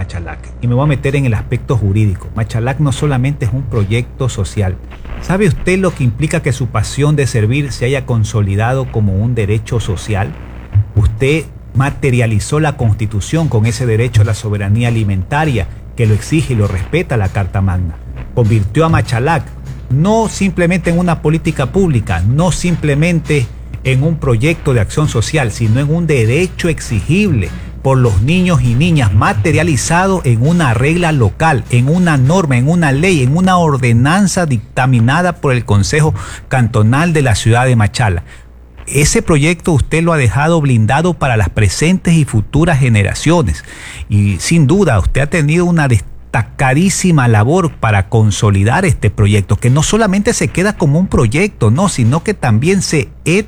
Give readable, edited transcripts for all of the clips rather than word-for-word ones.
Machalac. Y me voy a meter en el aspecto jurídico. Machalac no solamente es un proyecto social. ¿Sabe usted lo que implica que su pasión de servir se haya consolidado como un derecho social? Usted materializó la Constitución con ese derecho a la soberanía alimentaria que lo exige y lo respeta la Carta Magna. Convirtió a Machalac no simplemente en una política pública, no simplemente en un proyecto de acción social, sino en un derecho exigible por los niños y niñas, materializado en una regla local, en una norma, en una ley, en una ordenanza dictaminada por el Consejo Cantonal de la ciudad de Machala. Ese proyecto usted lo ha dejado blindado para las presentes y futuras generaciones. Y sin duda usted ha tenido una destacadísima labor para consolidar este proyecto, que no solamente se queda como un proyecto, no, sino que también se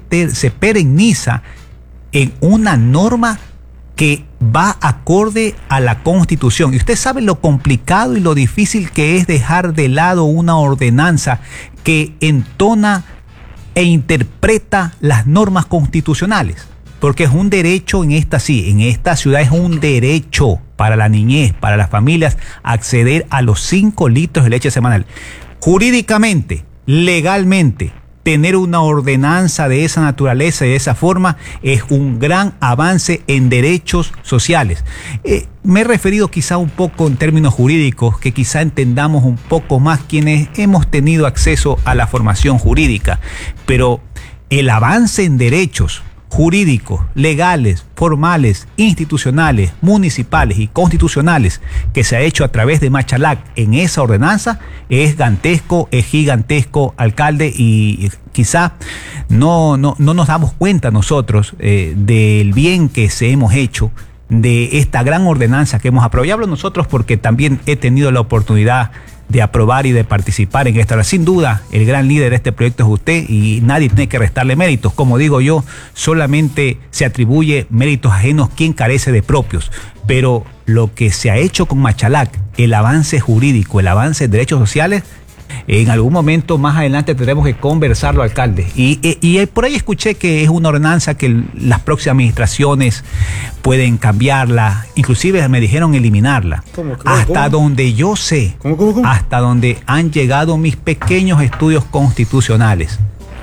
perenniza en una norma que va acorde a la Constitución. Y usted sabe lo complicado y lo difícil que es dejar de lado una ordenanza que entona e interpreta las normas constitucionales, porque es un derecho en esta ciudad es un derecho para la niñez, para las familias, acceder a los 5 litros de leche semanal. Jurídicamente, legalmente, tener una ordenanza de esa naturaleza y de esa forma es un gran avance en derechos sociales. Me he referido quizá un poco en términos jurídicos, que quizá entendamos un poco más quienes hemos tenido acceso a la formación jurídica, pero el avance en derechos jurídicos, legales, formales, institucionales, municipales y constitucionales que se ha hecho a través de Machalac en esa ordenanza es gigantesco, alcalde, y quizá no nos damos cuenta nosotros del bien que hemos hecho de esta gran ordenanza que hemos aprobado. Y hablo nosotros porque también he tenido la oportunidad de aprobar y de participar en esta. Sin duda, el gran líder de este proyecto es usted y nadie tiene que restarle méritos. Como digo yo, solamente se atribuye méritos ajenos quien carece de propios. Pero lo que se ha hecho con Machalac, el avance jurídico, el avance de derechos sociales, en algún momento más adelante tendremos que conversarlo, alcalde. Y por ahí escuché que es una ordenanza que las próximas administraciones pueden cambiarla, inclusive me dijeron eliminarla. ¿Cómo? Donde yo sé, ¿Cómo? hasta donde han llegado mis pequeños estudios constitucionales.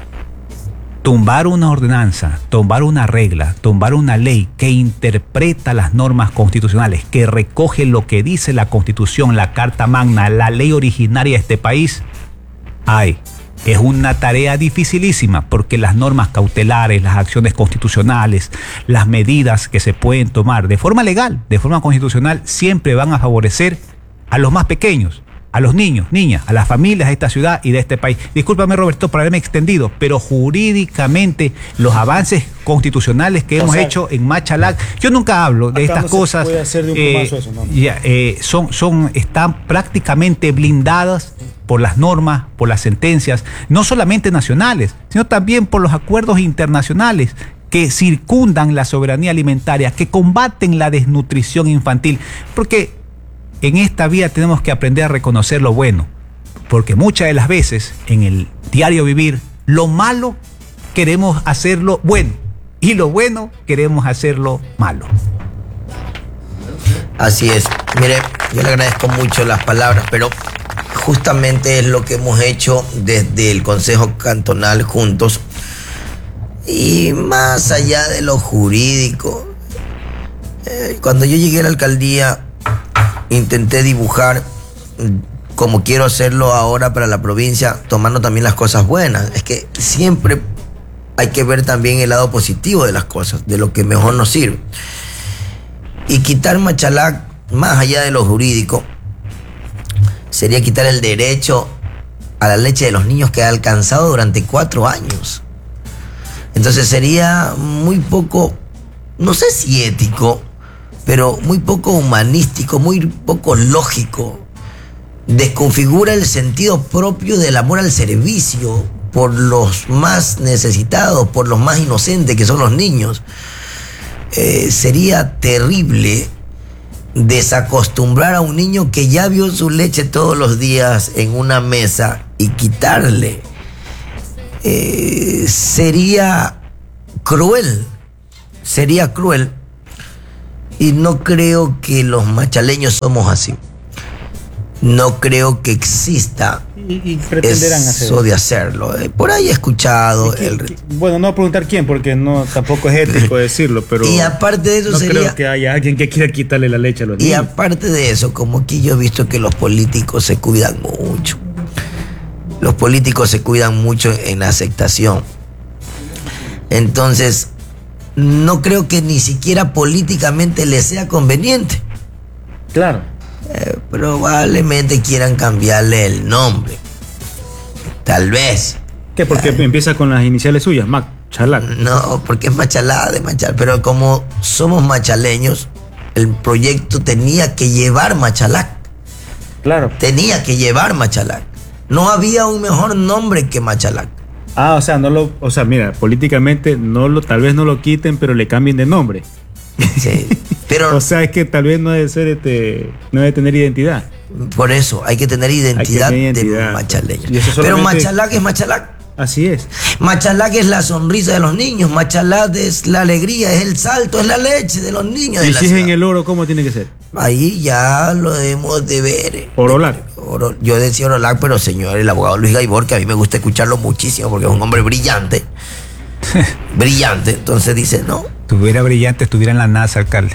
Tumbar una ordenanza, tumbar una regla, tumbar una ley que interpreta las normas constitucionales, que recoge lo que dice la Constitución, la Carta Magna, la ley originaria de este país, es una tarea dificilísima, porque las normas cautelares, las acciones constitucionales, las medidas que se pueden tomar de forma legal, de forma constitucional, siempre van a favorecer a los más pequeños, a los niños, niñas, a las familias de esta ciudad y de este país. Discúlpame, Roberto, por haberme extendido, pero jurídicamente los avances constitucionales que hemos hecho en Machalac, yo nunca hablo de estas cosas, puede hacer de un plumazo eso, ¿no? Están prácticamente blindadas por las normas, por las sentencias, no solamente nacionales, sino también por los acuerdos internacionales que circundan la soberanía alimentaria, que combaten la desnutrición infantil, porque en esta vida tenemos que aprender a reconocer lo bueno, porque muchas de las veces en el diario vivir, lo malo queremos hacerlo bueno y lo bueno queremos hacerlo malo. Así es. Mire, yo le agradezco mucho las palabras, pero justamente es lo que hemos hecho desde el Consejo Cantonal juntos. Y más allá de lo jurídico, cuando yo llegué a la alcaldía, intenté dibujar como quiero hacerlo ahora para la provincia, tomando también las cosas buenas. Es que siempre hay que ver también el lado positivo de las cosas, de lo que mejor nos sirve. Y quitar Machalac, más allá de lo jurídico, sería quitar el derecho a la leche de los niños que ha alcanzado durante 4 años. Entonces sería muy poco, no sé si ético, pero muy poco humanístico, muy poco lógico. Desconfigura el sentido propio del amor al servicio por los más necesitados, por los más inocentes, que son los niños. Sería terrible desacostumbrar a un niño que ya vio su leche todos los días en una mesa y quitarle. Sería cruel Y no creo que los machaleños somos así. No creo que exista y pretenderán eso de hacerlo. Por ahí he escuchado. Bueno, no voy a preguntar quién, porque no tampoco es ético decirlo, pero. Y aparte de eso, no creo que haya alguien que quiera quitarle la leche a los niños. Y aparte de eso, como aquí yo he visto que los políticos se cuidan mucho. Los políticos se cuidan mucho en la aceptación. Entonces, no creo que ni siquiera políticamente les sea conveniente. Claro. Probablemente quieran cambiarle el nombre. Tal vez. ¿Qué? Porque empieza con las iniciales suyas, Machalac. No, porque es Machalá de Machal. Pero como somos machaleños, el proyecto tenía que llevar Machalac. Claro. Tenía que llevar Machalac. No había un mejor nombre que Machalac. O sea, mira, políticamente tal vez no lo quiten, pero le cambien de nombre. Sí, pero o sea, es que tal vez no debe ser no debe tener identidad. Por eso hay que tener identidad, de machaleño. Pero Machalac es Machalac. Así es. Machalac es la sonrisa de los niños, Machalac es la alegría, es el salto, es la leche de los niños. ¿Y si es en el oro, cómo tiene que ser? Ahí ya lo debemos de ver. Orolac. Yo decía Orolac, pero señor, el abogado Luis Gaibor, que a mí me gusta escucharlo muchísimo porque es un hombre brillante. Brillante, entonces dice, no. Estuviera brillante, estuviera en la NASA, alcalde.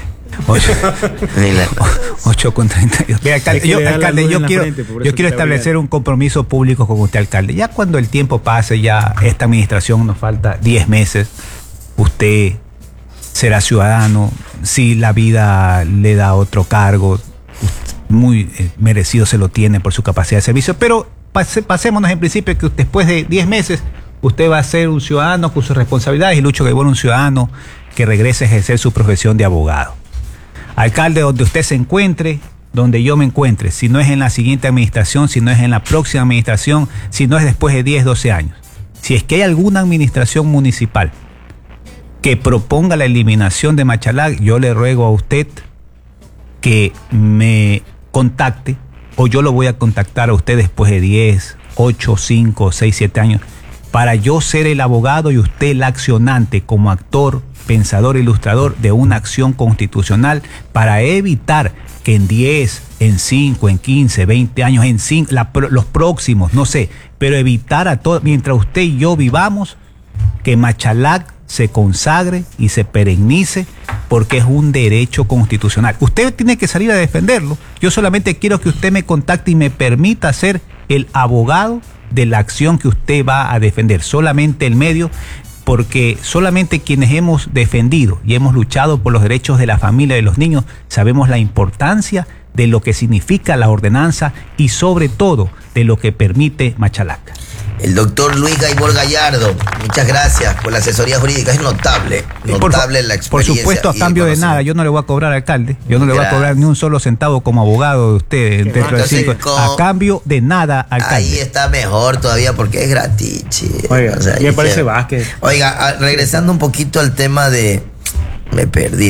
8 con 32. Mira, alcalde, yo quiero establecer un compromiso público con usted, alcalde. Ya cuando el tiempo pase, ya esta administración nos falta 10 meses, usted será ciudadano, si la vida le da otro cargo, muy merecido se lo tiene por su capacidad de servicio, pero pasémonos en principio que después de 10 meses usted va a ser un ciudadano con sus responsabilidades y Lucho Gaibor un ciudadano que regrese a ejercer su profesión de abogado. Alcalde, donde usted se encuentre, donde yo me encuentre, si no es en la siguiente administración, si no es en la próxima administración, si no es después de 10, 12 años. Si es que hay alguna administración municipal que proponga la eliminación de Machalac, yo le ruego a usted que me contacte o yo lo voy a contactar a usted después de 10, 8, 5, 6, 7 años para yo ser el abogado y usted el accionante como actor, pensador, ilustrador de una acción constitucional para evitar que en 10, en 5, en 15, 20 años, los próximos, no sé, pero evitar a todo, mientras usted y yo vivamos, que Machalac se consagre y se perennice porque es un derecho constitucional. Usted tiene que salir a defenderlo. Yo solamente quiero que usted me contacte y me permita ser el abogado de la acción que usted va a defender. Solamente el medio, porque solamente quienes hemos defendido y hemos luchado por los derechos de la familia y de los niños sabemos la importancia de lo que significa la ordenanza y sobre todo de lo que permite Machalac. El doctor Luis Gaibor Gallardo, muchas gracias por la asesoría jurídica, es notable la experiencia. Por supuesto, a cambio de nada, yo no le voy a cobrar, alcalde, yo no le voy a cobrar ni un solo centavo como abogado de usted dentro de 5 años. A cambio de nada, alcalde. Ahí está mejor todavía porque es gratis. Oiga, me parece Vázquez. Oiga, regresando un poquito al tema de... Me perdí.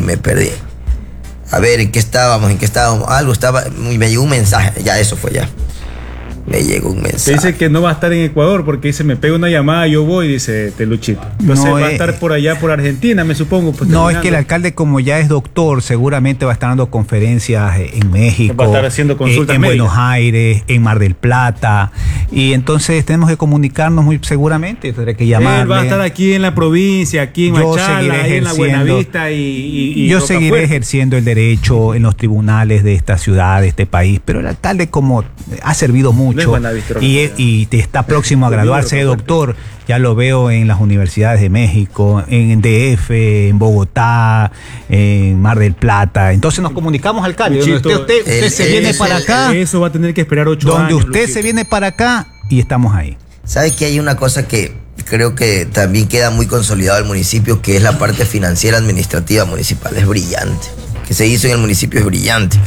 A ver, ¿en qué estábamos? Algo estaba... Me llegó un mensaje, ya eso fue ya. Me llegó un mensaje. Dice que no va a estar en Ecuador porque dice, me pega una llamada, yo voy, dice Luchito. Entonces va a estar por allá, por Argentina, me supongo. Pues, no, es que el alcalde, como ya es doctor, seguramente va a estar dando conferencias en México. Va a estar haciendo consultas en Buenos Aires, en Mar del Plata. Y entonces tenemos que comunicarnos muy seguramente. Tendré que llamarle. Él va a estar aquí en la provincia, aquí en Machala, ahí en la Buenavista y yo seguiré ejerciendo el derecho en los tribunales de esta ciudad, de este país. Pero el alcalde, como ha servido mucho y está próximo a graduarse de doctor, ya lo veo en las universidades de México, en DF, en Bogotá, en Mar del Plata. Entonces nos comunicamos, alcalde. Usted se viene para acá. Eso va a tener que esperar 8 años. Donde usted se viene para acá y estamos ahí. ¿Sabes que hay una cosa que creo que también queda muy consolidado el municipio, que es la parte financiera administrativa municipal? Es brillante. Que se hizo en el municipio es brillante.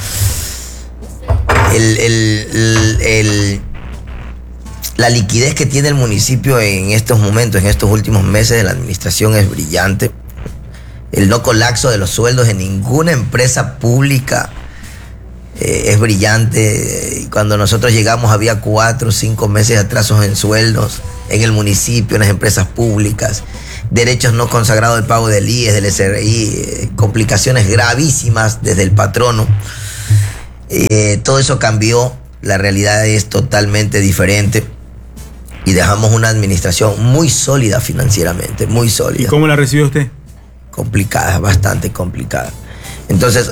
La liquidez que tiene el municipio en estos momentos, en estos últimos meses de la administración es brillante. El no colapso de los sueldos en ninguna empresa pública es brillante. Cuando nosotros llegamos había 4 o 5 meses de atrasos en sueldos en el municipio, en las empresas públicas. derechos no consagrados del pago del IES, del SRI, complicaciones gravísimas desde el patrono. Todo eso cambió, la realidad es totalmente diferente y dejamos una administración muy sólida financieramente, muy sólida. ¿Y cómo la recibió usted? Complicada, bastante complicada. Entonces,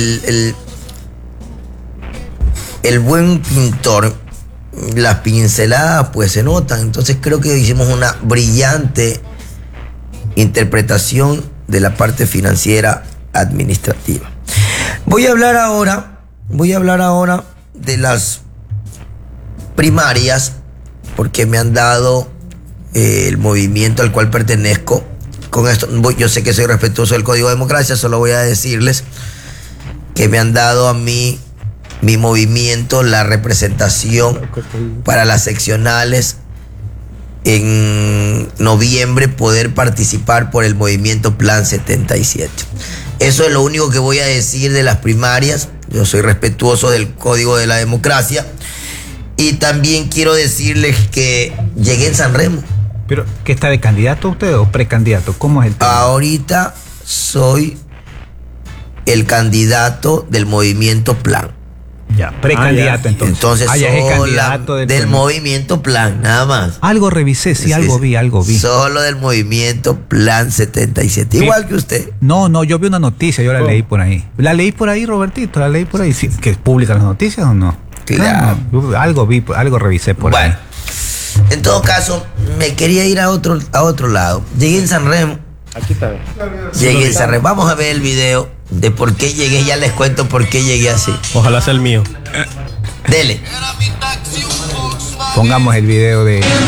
el buen pintor, las pinceladas pues se notan. Entonces creo que hicimos una brillante interpretación de la parte financiera administrativa. Voy a hablar ahora de las primarias, porque me han dado el movimiento al cual pertenezco. Con esto, yo sé que soy respetuoso del Código de Democracia, solo voy a decirles que me han dado a mí, mi movimiento, la representación para las seccionales en noviembre, poder participar por el movimiento Plan 77. Eso es lo único que voy a decir de las primarias. Yo soy respetuoso del Código de la Democracia. Y también quiero decirles que llegué en San Remo. ¿Pero qué está de candidato usted o precandidato? ¿Cómo es el tema? Ahorita soy el candidato del movimiento Plan. Ya, precandidato entonces. Entonces es el soy candidato del movimiento Plan, nada más. Algo revisé, sí, algo vi. Solo del movimiento Plan 77, igual que usted. No, yo vi una noticia, yo la leí por ahí. La leí por ahí, Robertito, la leí por ahí. ¿Sí, que publican las noticias o no? Claro. No, algo vi, algo revisé por ahí. Bueno, en todo caso, me quería ir a otro lado. Llegué en San Remo. Aquí está. Llegué en San Remo. Vamos a ver el video de por qué llegué. Ya les cuento por qué llegué así. Ojalá sea el mío. Dele. Pongamos el video de...